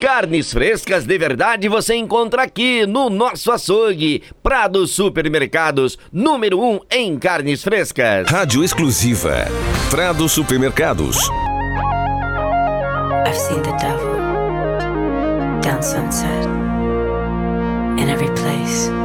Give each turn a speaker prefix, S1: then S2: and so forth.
S1: Carnes frescas de verdade você encontra aqui no nosso açougue. Prado Supermercados, número 1 em carnes frescas.
S2: Rádio exclusiva Prado Supermercados.
S3: I've seen the devil down sunset in every place.